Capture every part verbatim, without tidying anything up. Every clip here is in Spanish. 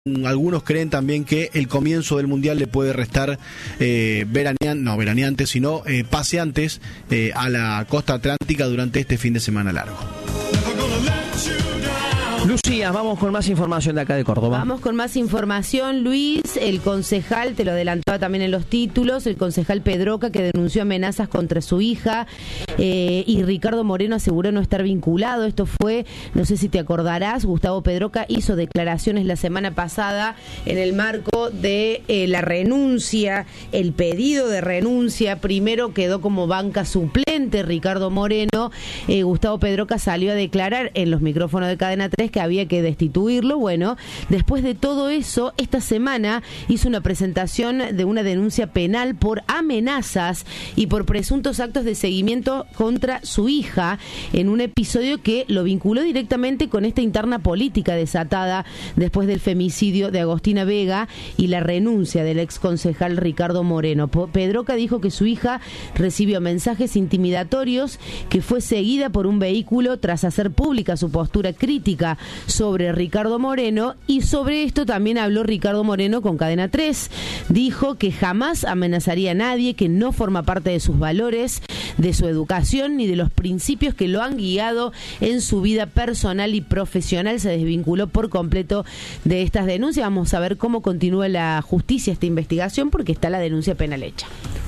Algunos creen también que el comienzo del Mundial le puede restar eh, veranean, no veraneantes, sino eh, paseantes eh, a la costa atlántica durante este fin de semana largo. Lucía, vamos con más información de acá de Córdoba. Vamos con más información, Luis. El concejal, te lo adelantaba también en los títulos, el concejal Pedroca, que denunció amenazas contra su hija, eh, y Ricardo Moreno aseguró no estar vinculado. Esto fue, no sé si te acordarás, Gustavo Pedroca hizo declaraciones la semana pasada en el marco de eh, la renuncia, el pedido de renuncia. Primero quedó como banca suplente Ricardo Moreno. eh, Gustavo Pedroca salió a declarar en los micrófonos de Cadena tres que había que destituirlo. Bueno, después de todo eso, esta semana hizo una presentación de una denuncia penal por amenazas y por presuntos actos de seguimiento contra su hija, en un episodio que lo vinculó directamente con esta interna política desatada después del femicidio de Agostina Vega y la renuncia del ex concejal Ricardo Moreno. Pedroca dijo que su hija recibió mensajes intimidatorios, que fue seguida por un vehículo tras hacer pública su postura crítica sobre Ricardo Moreno, y sobre esto también habló Ricardo Moreno con Cadena tres. Dijo que jamás amenazaría a nadie, que no forma parte de sus valores, de su educación ni de los principios que lo han guiado en su vida personal y profesional. Se desvinculó por completo de estas denuncias. Vamos a ver cómo continúa la justicia esta investigación, porque está la denuncia penal hecha.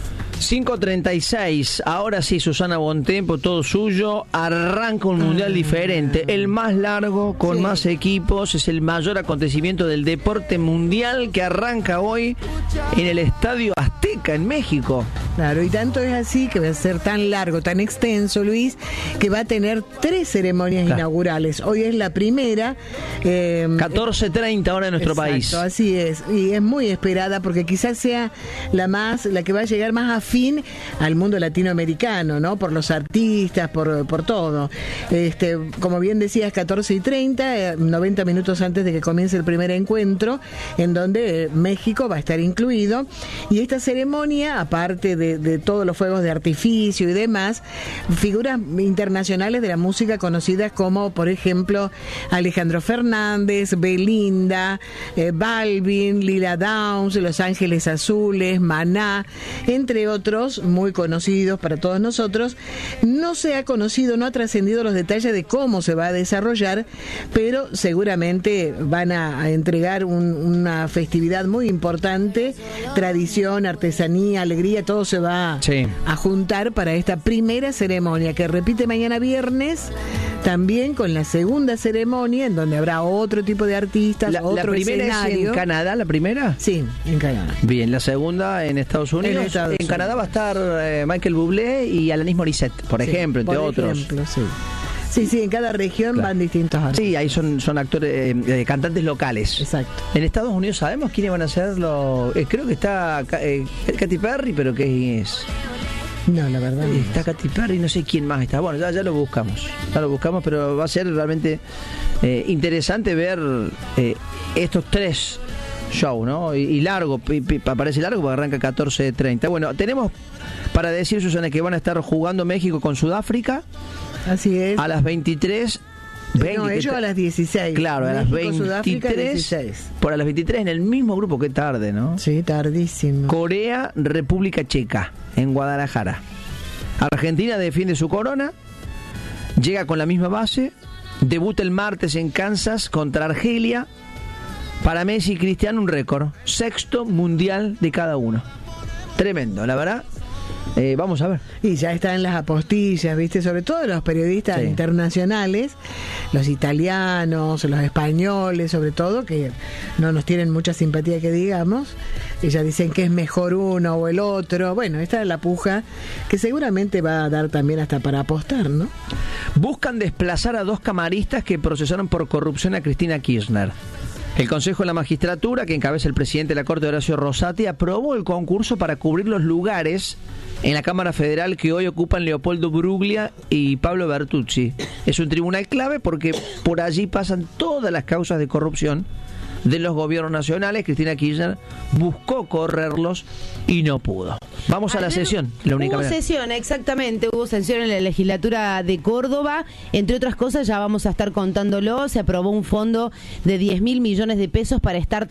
cinco treinta y seis, ahora sí, Susana Bontempo, todo suyo. Arranca un mundial diferente, el más largo, con sí. más equipos. Es el mayor acontecimiento del deporte mundial, que arranca hoy en el Estadio Azteca en México. Claro, y tanto es así que va a ser tan largo, tan extenso, Luis, que va a tener tres ceremonias claro. inaugurales. Hoy es la primera. Eh, catorce treinta hora en nuestro exacto, país. Así es, y es muy esperada porque quizás sea la más, la que va a llegar más a fin al mundo latinoamericano, ¿no? Por los artistas, por, por todo. Este, como bien decías, catorce y treinta, noventa minutos antes de que comience el primer encuentro, en donde México va a estar incluido. Y esta ceremonia, aparte de, de todos los fuegos de artificio y demás, figuras internacionales de la música conocidas como, por ejemplo, Alejandro Fernández, Belinda, eh, Balvin, Lila Downs, Los Ángeles Azules, Maná, entre otros otros muy conocidos para todos nosotros. No se ha conocido, no ha trascendido los detalles de cómo se va a desarrollar, pero seguramente van a, a entregar un, una festividad muy importante, tradición, artesanía, alegría, todo se va sí. a juntar para esta primera ceremonia, que repite mañana viernes, también con la segunda ceremonia, en donde habrá otro tipo de artistas, la, otro ¿La primera escenario. es en Canadá, la primera? Sí, en Canadá. Bien, la segunda en Estados Unidos. En, Estados en Canadá va a estar eh, Michael Bublé y Alanis Morissette, por sí, ejemplo, entre por otros. Ejemplo, sí. Sí, sí, en cada región claro. van distintos artistas. Sí, ahí son, son actores, eh, cantantes locales. Exacto. En Estados Unidos sabemos quiénes van a ser los... Eh, creo que está eh, Katy Perry, pero ¿qué es? No, la verdad no. Está Katy Perry, no sé quién más está. Bueno, ya, ya lo buscamos. Ya lo buscamos, pero va a ser realmente eh, interesante ver eh, estos tres shows, ¿no? Y, y largo, y, y, parece largo porque arranca catorce treinta. Bueno, tenemos para decir, Susana, que van a estar jugando México con Sudáfrica. Así es. A las veintitrés. veinte, no, ellos a las dieciséis. Claro, a las veintitrés. dieciséis. Por a las veintitrés en el mismo grupo, qué tarde, ¿no? Sí, tardísimo. Corea, República Checa, en Guadalajara. Argentina defiende su corona, llega con la misma base, debuta el martes en Kansas contra Argelia. Para Messi y Cristiano un récord, sexto mundial de cada uno. Tremendo, la verdad. Eh, vamos a ver. Y ya están las apostillas, ¿viste? Sobre todo los periodistas sí. internacionales, los italianos, los españoles, sobre todo, que no nos tienen mucha simpatía que digamos. Ellas dicen que es mejor uno o el otro. Bueno, esta es la puja que seguramente va a dar también hasta para apostar, ¿no? Buscan desplazar a dos camaristas que procesaron por corrupción a Cristina Kirchner. El Consejo de la Magistratura, que encabeza el presidente de la Corte, Horacio Rosati, aprobó el concurso para cubrir los lugares en la Cámara Federal que hoy ocupan Leopoldo Bruglia y Pablo Bertucci. Es un tribunal clave porque por allí pasan todas las causas de corrupción de los gobiernos nacionales. Cristina Kirchner buscó correrlos y no pudo. Vamos a la Ayer sesión. La única hubo manera. sesión, exactamente, hubo sesión en la legislatura de Córdoba. Entre otras cosas, ya vamos a estar contándolo. Se aprobó un fondo de diez mil millones de pesos para estar